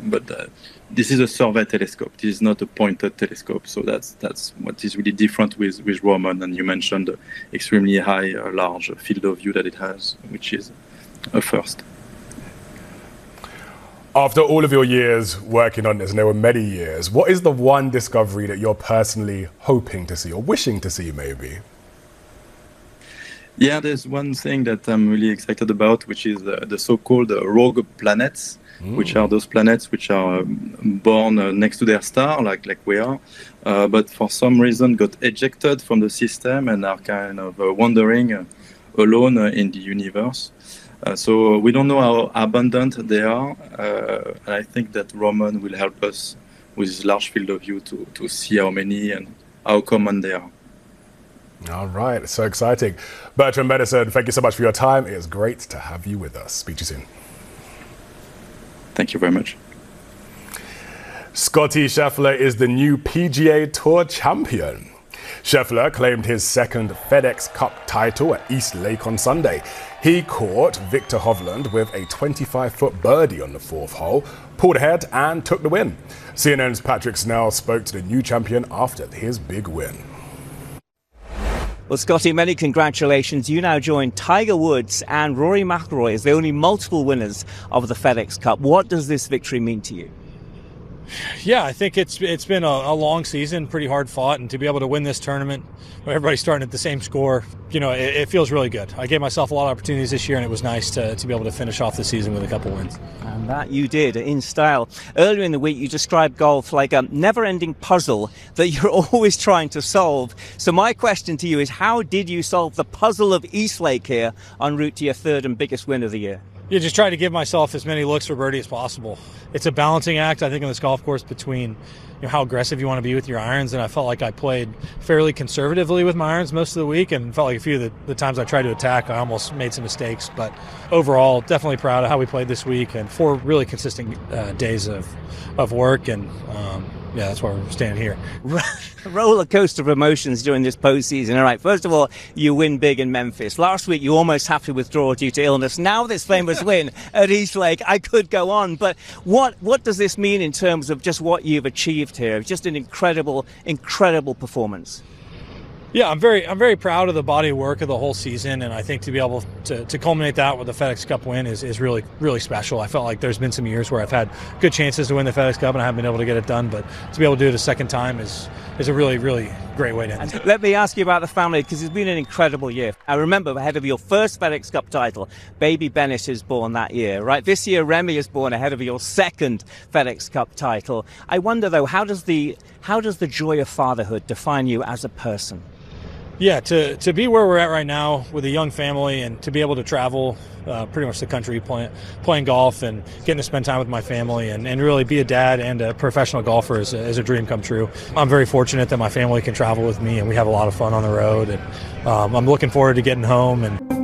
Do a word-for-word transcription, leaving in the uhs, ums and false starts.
but uh, this is a survey telescope. This is not a pointed telescope. So that's that's what is really different with, with Roman. And you mentioned the extremely high, uh, large field of view that it has, which is a first. After all of your years working on this, and there were many years, what is the one discovery that you're personally hoping to see or wishing to see maybe? Yeah, there's one thing that I'm really excited about, which is uh, the so-called uh, rogue planets, mm. which are those planets which are um, born uh, next to their star, like like we are, uh, but for some reason got ejected from the system and are kind of uh, wandering uh, alone uh, in the universe. Uh, so we don't know how abundant they are, uh, and I think that Roman will help us with his large field of view to, to see how many and how common they are. All right, so exciting. Bertrand Mederson, thank you so much for your time. It is great to have you with us. Speak to you soon. Thank you very much. Scottie Scheffler is the new P G A Tour champion. Scheffler claimed his second FedEx Cup title at East Lake on Sunday. He caught Victor Hovland with a twenty-five foot birdie on the fourth hole, pulled ahead and took the win. C N N's Patrick Snell spoke to the new champion after his big win. Well, Scottie, many congratulations. You now join Tiger Woods and Rory McIlroy as the only multiple winners of the FedEx Cup. What does this victory mean to you? Yeah, I think it's it's been a, a long season, pretty hard fought, and to be able to win this tournament, where everybody's starting at the same score, you know, it, it feels really good. I gave myself a lot of opportunities this year, and it was nice to, to be able to finish off the season with a couple wins. And that you did in style. Earlier in the week, you described golf like a never-ending puzzle that you're always trying to solve. So my question to you is, how did you solve the puzzle of East Lake here en route to your third and biggest win of the year? Yeah, just try to give myself as many looks for birdie as possible. It's a balancing act, I think, on this golf course between, you know, how aggressive you want to be with your irons, and I felt like I played fairly conservatively with my irons most of the week, and felt like a few of the, the times I tried to attack, I almost made some mistakes. But overall, definitely proud of how we played this week, and four really consistent uh, days of, of work, and um, yeah, that's why we're standing here. Roller coaster of emotions during this postseason. All right, first of all, you win big in Memphis. Last week, you almost have to withdraw due to illness. Now this famous win at East Lake. I could go on, but what what does this mean in terms of just what you've achieved here? Just an incredible, incredible performance. Yeah, I'm very I'm very proud of the body of work of the whole season, and I think to be able to, to culminate that with the FedEx Cup win is, is really, really special. I felt like there's been some years where I've had good chances to win the FedEx Cup and I haven't been able to get it done, but to be able to do it a second time is is a really, really great way to end it. Let me ask you about the family, because it's been an incredible year. I remember ahead of your first FedEx Cup title, baby Bennett is born that year, right? This year, Remy is born ahead of your second FedEx Cup title. I wonder, though, how does the how does the joy of fatherhood define you as a person? Yeah, to, to be where we're at right now with a young family and to be able to travel uh, pretty much the country playing, playing golf and getting to spend time with my family and, and really be a dad and a professional golfer is a, is a dream come true. I'm very fortunate that my family can travel with me and we have a lot of fun on the road, and um, I'm looking forward to getting home and